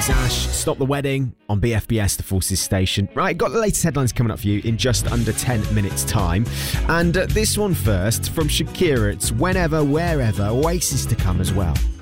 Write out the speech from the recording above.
It's Ash, Stop the Wedding on BFBS, the Forces station. Right, got the latest headlines coming up for you in just under 10 minutes' time. And this one first, from Shakira, it's Whenever, Wherever, Oasis to come as well.